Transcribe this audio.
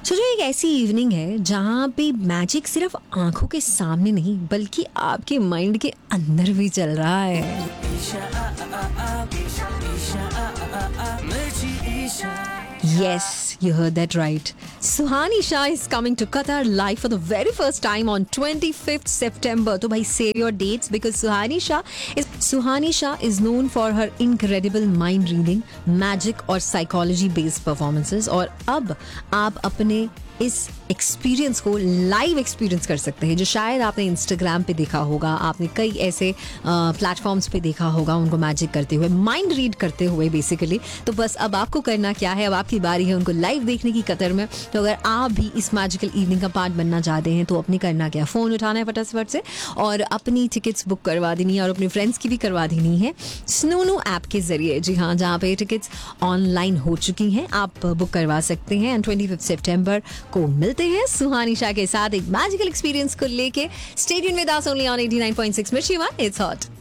सोचो एक ऐसी इवनिंग है जहाँ पे मैजिक सिर्फ आंखों के सामने नहीं बल्कि आपके माइंड के अंदर भी चल रहा है. Yes, you heard that right. Suhani Shah is coming to Qatar live for the very first time on 25th September. तो भाई save your dates because Suhani Shah is known for her incredible mind reading, magic और psychology based performances. और अब आप अपने इस experience को live experience कर सकते हैं जो शायद आपने इंस्टाग्राम पे देखा होगा, आपने कई ऐसे प्लेटफॉर्म्स पे देखा होगा उनको मैजिक करते हुए, माइंड रीड करते हुए बेसिकली. तो बस अब आपको करना क्या है, अब आपकी बारी है उनको लाइव देखने की कतर में. तो अगर आप भी इस मैजिकल इवनिंग का पार्ट बनना चाहते हैं तो अपने करना क्या, फ़ोन उठाना है फटाफट से और अपनी टिकट्स बुक करवा देनी है और अपने फ्रेंड्स की भी करवा देनी है स्नूनू ऐप के जरिए. जी हाँ, जहाँ पे टिकट्स ऑनलाइन हो चुकी हैं, आप बुक करवा सकते हैं. एंड 25 सितंबर को मिलते हैं सुहानी शाह के साथ एक मैजिकल एक्सपीरियंस को लेके. Stay tuned with us only on 89.6 मिर्ची वन. It's hot.